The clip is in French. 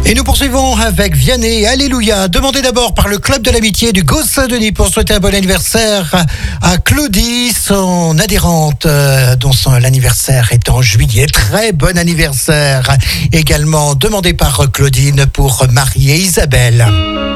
Et nous poursuivons avec Vianney, Alléluia, demandé d'abord par le Club de l'Amitié du Gauss Saint-Denis pour souhaiter un bon anniversaire à Claudie, son adhérente, dont l'anniversaire est en juillet. Très bon anniversaire. Également demandé par Claudine pour Marie et Isabelle.